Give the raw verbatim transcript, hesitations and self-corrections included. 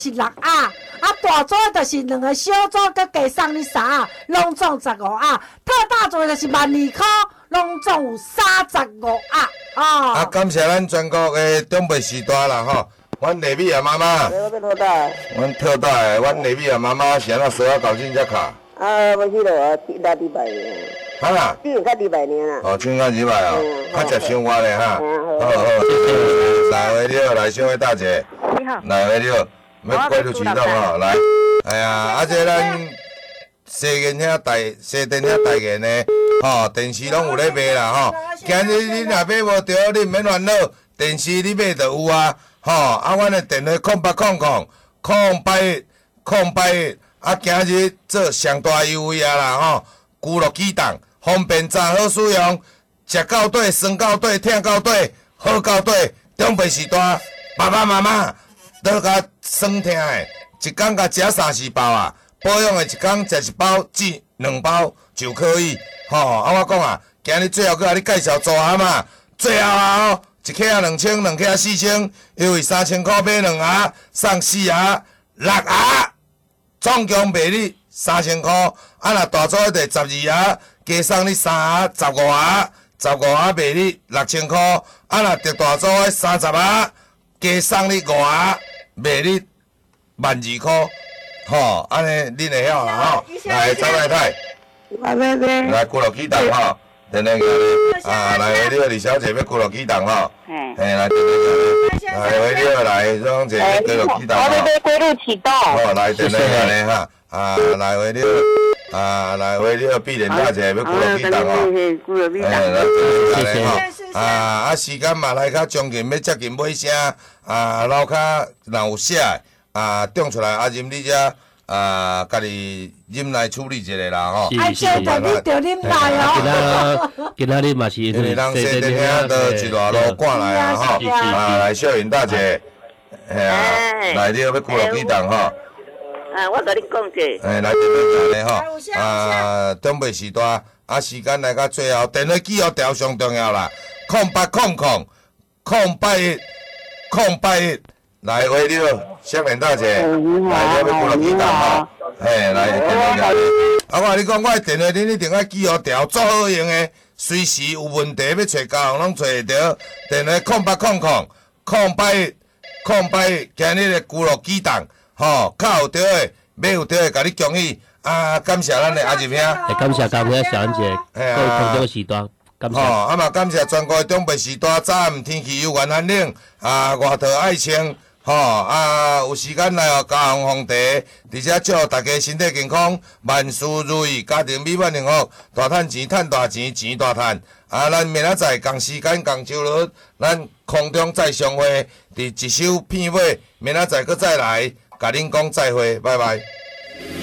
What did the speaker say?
是六盒，啊大组的就是两个小组，佮加送你三盒，拢总十五盒。特大组的就是万二块，拢总有三十五盒。哦。 啊，感谢咱全国的长辈时代啦吼，阮丽美啊妈妈。 我要特大。 阮特大的，阮丽美啊妈妈是安怎说啊搞进只卡？ 啊，我去了，打几百年。 哈？ 这个较几百年啦。 哦，春卡几百哦，较食生活的哈。好好，来回了，来小伟大姐。 你好。 来回了，要过入启动吼，来。哎呀，啊这咱西园遐大西电遐大园的，吼电视拢有咧卖啦吼。今日你若买无着，你毋免烦恼，电视你买就有啊。吼，啊，阮的电话空八空空空八一空八一，啊，今日做上大优惠啊啦吼，咕噜机档方便查好使用，食到底、酸到底、疼到底、好到底，长辈时代爸爸妈妈都甲酸疼的，一工甲食三四包啊，保养的一工食一包至两包就可以。吼，啊，我讲啊，今日最后佮你介绍做蛤蟆，最后啊哦。一克啊两千，两克啊四千，优惠三千块买两盒，送四盒、六盒，总共卖你三千块。啊，若大组的十二盒，加送你三盒，十五盒，十五盒卖你六千块。啊，若特大组的三十盒，加送你五盒，卖你万二块。吼，安尼恁会晓啦吼。来，张太太， 来来来， 来过落去档吼。电话个啊，来回了李小姐要过落去档吼，嘿，来电话个，来回了来，张姐要过落去档吼， 我要归入启动， 好，来电话个哈，啊，来回了，啊，来回了碧莲大姐要过落去档吼，哎，来电话个吼，啊啊，时间嘛来较将近要接近尾声，啊，楼骹若有写啊，长出来阿任你遮。啊，家己忍来处理一下啦吼。 哎，这着你着忍来哦。 今仔日嘛是因为人西电遐都一大路赶来啊吼。啊，来秀云大姐，嘿啊，来你要过落去档吼。 啊，我甲你讲者。 哎，来电话来吼。啊，长辈时代，啊，时间来到最后，电话记号条上重要啦。空八空空空八一空八一。来，喂你好，少年大姐，来，你要过落去档吼，嘿，来电话来。啊，我甲你讲，我的电话恁一定要记好调，做好用的，随时有问题要找交通拢找会到。电话空八空空空八一空八一，今日的咕噜机档，吼，较有对的，买有对的，甲你恭喜。啊，感谢咱的阿入兄， 感谢感谢小安姐，各位空中时段。吼， 啊嘛感谢全国的长辈时代，早暗天气有缘寒冷，啊，外头爱穿。吼、哦、啊，有时间来哦，家乡皇帝，而且祝大家身体健康，万事如意，家庭美满幸福，大赚钱，赚大钱，钱大赚。啊，咱明仔载共时间共周日，咱空中再相会，伫一首片尾，明仔载搁再来，甲恁讲再会，拜拜。